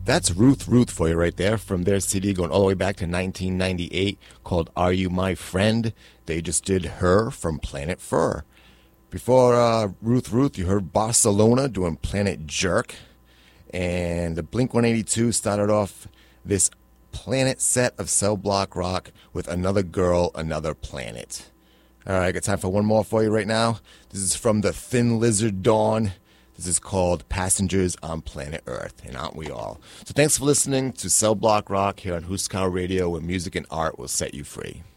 That's Ruth for you right there from their CD going all the way back to 1998 called Are You My Friend? They just did Her from Planet Fur. Before Ruth, you heard Barcelona doing Planet Jerk. And the Blink-182 started off this planet set of cell block rock with Another Girl, Another Planet. All right, I got time for one more for you right now. This is from the Thin Lizard Dawn. This is called Passengers on Planet Earth, and aren't we all? So thanks for listening to Cell Block Rock here on Huskar Radio, where music and art will set you free.